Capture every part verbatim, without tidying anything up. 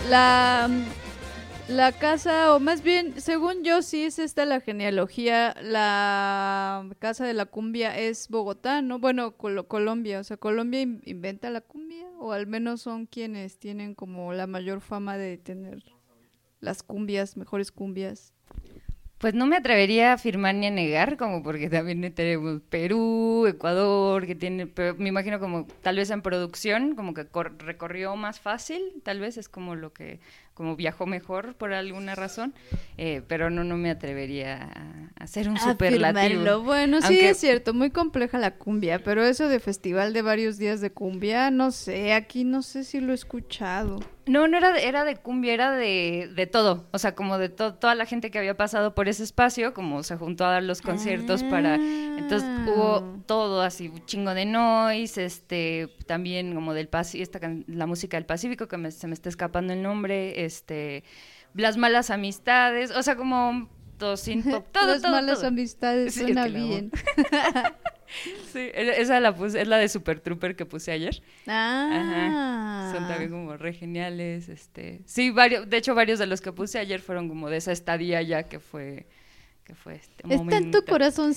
La, la casa, o más bien, según yo, sí es esta la genealogía, la casa de la cumbia es Bogotá, ¿no? Bueno, Col- Colombia, o sea, Colombia in- inventa la cumbia, o al menos son quienes tienen como la mayor fama de tener las cumbias, mejores cumbias. Pues no me atrevería a afirmar ni a negar, como porque también tenemos Perú, Ecuador, que tiene, pero me imagino como tal vez en producción, como que cor- recorrió más fácil, tal vez es como lo que, como viajó mejor por alguna razón, eh, pero no, no me atrevería a, a hacer un superlativo, Afirmarlo. Bueno, sí es aunque cierto, muy compleja la cumbia, pero eso de festival de varios días de cumbia, no sé, aquí no sé si lo he escuchado. no, no era de, era de cumbia, era de, de todo, o sea, como de to- toda la gente que había pasado por ese espacio, como se juntó a dar los conciertos para, entonces hubo Ah. todo así, un chingo de noise, este, también como del Paci- esta can- la música del Pacífico, que me- se me está escapando el nombre, este, las malas amistades, o sea, como todo sin pop, todo, Las todo, malas todo. amistades Sí, es suena que la amo. bien. Sí, e- esa la puse, es la de Super Trooper que puse ayer. Ajá. Son también Ah. como re geniales, este. Sí, varios, de hecho varios de los que puse ayer fueron como de esa estadía ya que fue que fue este Está en tu momento.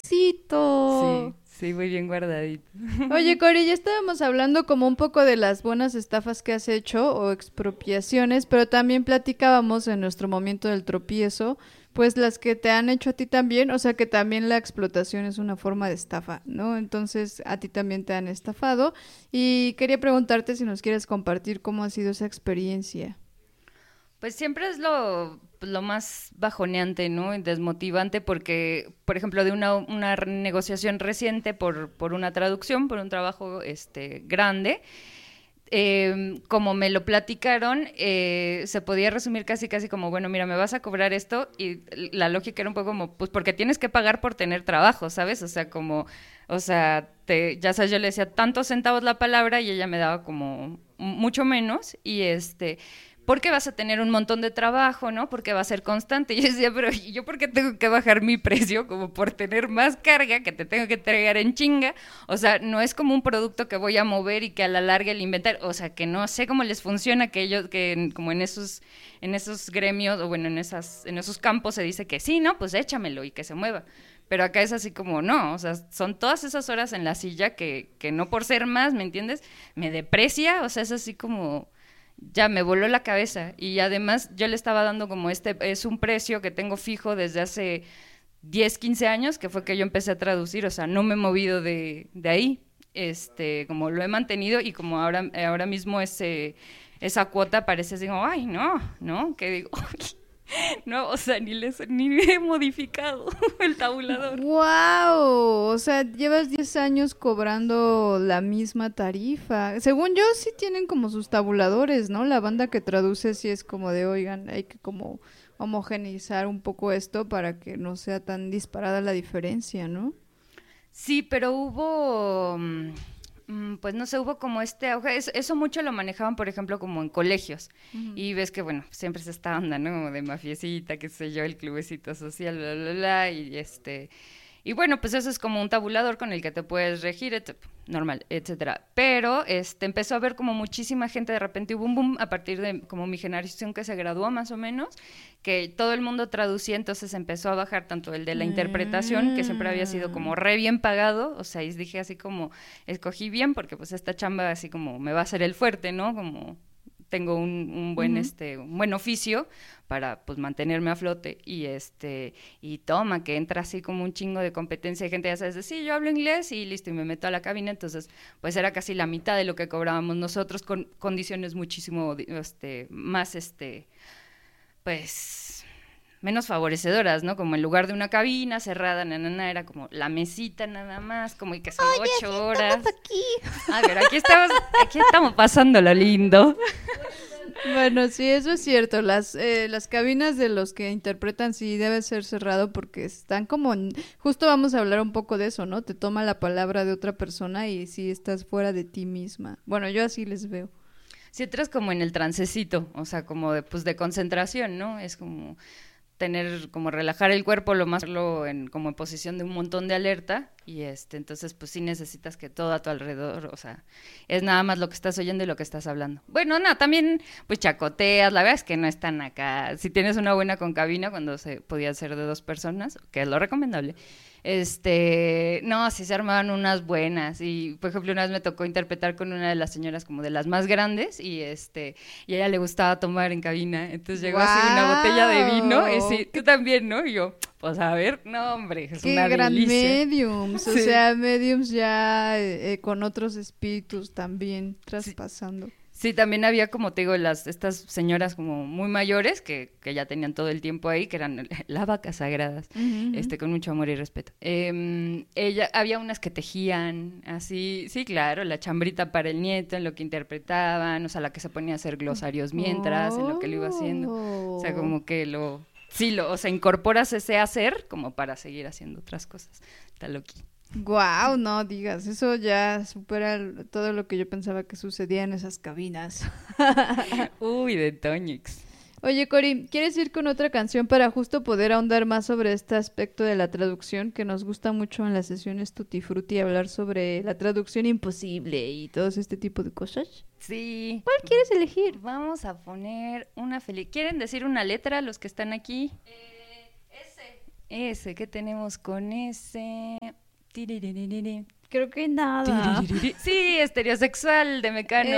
Sí, corazoncito. sí, muy bien guardadito. Oye, Cori, ya estábamos hablando como un poco de las buenas estafas que has hecho o expropiaciones, pero también platicábamos en nuestro momento del tropiezo, pues las que te han hecho a ti también, o sea que también la explotación es una forma de estafa, ¿no? Entonces a ti también te han estafado y quería preguntarte si nos quieres compartir cómo ha sido esa experiencia. Pues siempre es lo, lo más bajoneante, ¿no? Y desmotivante porque, por ejemplo, de una, una negociación reciente por, por una traducción, por un trabajo este, grande, eh, como me lo platicaron, eh, se podía resumir casi casi como, bueno, mira, me vas a cobrar esto y la lógica era un poco como, pues porque tienes que pagar por tener trabajo, ¿sabes? O sea, como, o sea, te, ya sabes, yo le decía tantos centavos la palabra y ella me daba como mucho menos y este... Porque vas a tener un montón de trabajo, ¿no? Porque va a ser constante. Y yo decía, pero ¿y yo por qué tengo que bajar mi precio? Como por tener más carga que te tengo que entregar en chinga. O sea, no es como un producto que voy a mover y que a la larga el inventar. O sea, que no sé cómo les funciona, que ellos, que como en esos, en esos gremios, o bueno, en esas, en esos campos se dice que sí, ¿no? Pues échamelo y que se mueva. Pero acá es así como, no, o sea, son todas esas horas en la silla que, que no por ser más, ¿me entiendes? Me deprecia, o sea, es así como ya me voló la cabeza y además yo le estaba dando como este, es un precio que tengo fijo desde hace diez quince años, que fue que yo empecé a traducir, o sea, no me he movido de, de ahí, este, como lo he mantenido y como ahora, ahora mismo ese, esa cuota parece así como, ay, no, no, que digo, no, o sea, ni, les, ni he modificado el tabulador. ¡Wow! O sea, llevas diez años cobrando la misma tarifa. Según yo, sí tienen como sus tabuladores, ¿no? La banda que traduce sí es como de, oigan, hay que como homogeneizar un poco esto para que no sea tan disparada la diferencia, ¿no? Sí, pero hubo, mm, mm, pues no sé, hubo como este auge, eso, eso mucho lo manejaban, por ejemplo, como en colegios, Ujú. y ves que, bueno, siempre es esta onda, ¿no? Como de mafiecita, qué sé yo, el clubecito social, bla, bla, bla, y este, y bueno, pues eso es como un tabulador con el que te puedes regir, et- normal, etcétera. Pero este empezó a haber como muchísima gente, de repente hubo un boom a partir de como mi generación que se graduó más o menos, que todo el mundo traducía, entonces empezó a bajar tanto el de la interpretación, que siempre había sido Mm. como re bien pagado, o sea, y dije así como, escogí bien porque pues esta chamba así como me va a hacer el fuerte, ¿no? Como tengo un, un buen Ujú. este un buen oficio para pues mantenerme a flote y este y toma que entra así como un chingo de competencia de gente, ya sabes, de, sí, yo hablo inglés y listo y me meto a la cabina, entonces pues era casi la mitad de lo que cobrábamos nosotros con condiciones muchísimo este más este pues menos favorecedoras, ¿no? Como en lugar de una cabina cerrada, nanana, era como la mesita nada más, como y que son ocho horas. A ver, aquí estamos, aquí estamos pasando lo lindo. Bueno, sí, eso es cierto. Las, eh, las cabinas de los que interpretan sí debe ser cerrado porque están como... en- Justo vamos a hablar un poco de eso, ¿no? Te toma la palabra de otra persona y sí estás fuera de ti misma. Bueno, yo así les veo. Si entras como en el trancecito, o sea, como de, pues de concentración, ¿no? Es como tener, como relajar el cuerpo, lo más lo en, como en posición de un montón de alerta Y este, entonces, pues sí necesitas que todo a tu alrededor, o sea, es nada más lo que estás oyendo y lo que estás hablando. Bueno, no, también, pues chacoteas, la verdad es que no están acá. Si tienes una buena concabina, cuando se podía hacer de dos personas, que es lo recomendable, este, no, sí se armaban unas buenas. Y, por ejemplo, una vez me tocó interpretar con una de las señoras como de las más grandes, y este, y a ella le gustaba tomar en cabina. Entonces llegó ¡Guau! así una botella de vino, y sí, tú también, ¿no? Y yo, pues a ver, no, hombre, es Qué una gran delicia. mediums, o Sí. sea, mediums ya eh, eh, con otros espíritus también traspasando. Sí, también había, como te digo, las estas señoras como muy mayores que, que ya tenían todo el tiempo ahí, que eran las vacas sagradas, Ujú, ujú. este, con mucho amor y respeto. Eh, ella, había unas que tejían, así, sí, claro, la chambrita para el nieto en lo que interpretaban, o sea, la que se ponía a hacer glosarios mientras, en lo que lo iba haciendo. O sea, Oh. como que lo, sí, lo, o sea, incorporas ese hacer como para seguir haciendo otras cosas. Está loqui. Guau, no digas, eso ya supera el- todo lo que yo pensaba que sucedía en esas cabinas. Uy, de Toñix. Oye, Cori, ¿quieres ir con otra canción para justo poder ahondar más sobre este aspecto de la traducción que nos gusta mucho en las sesiones Tutti Frutti, hablar sobre la traducción imposible y todo este tipo de cosas? Sí. ¿Cuál quieres elegir? Vamos a poner una feliz. ¿Quieren decir una letra los que están aquí? Eh, ese. Ese, ¿qué tenemos con ese? Tiriririri. Creo que nada. Tiriririri. Sí, estereosexual de Mecano.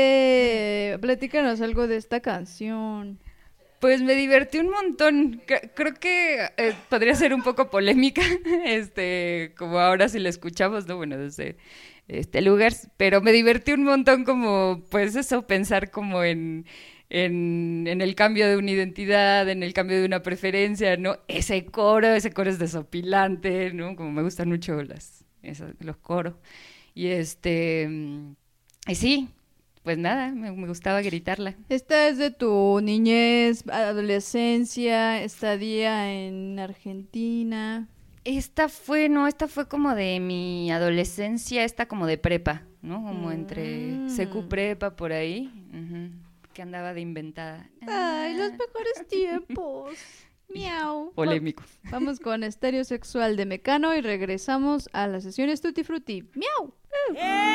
Eh, platícanos algo de esta canción. Pues me divertí un montón. C- Creo que eh, podría ser un poco polémica, este, como ahora si la escuchamos, ¿no? Bueno, desde este lugar, pero me divertí un montón como, pues eso, pensar como en, en, en el cambio de una identidad, en el cambio de una preferencia, ¿no? Ese coro, ese coro es desopilante, ¿no? Como me gustan mucho las, esos, los coros. Y este, mm, y sí, pues nada, me, me gustaba gritarla. Esta es de tu niñez, adolescencia, estadía en Argentina. Esta fue, no, esta fue como de mi adolescencia, esta como de prepa, ¿no? Como entre Mm. secu prepa por ahí, ujú, que andaba de inventada. Ay, los mejores tiempos. Miau. Polémico. Vamos con Estéreo Sexual de Mecano y regresamos a las sesiones Tutti Frutti. Miau.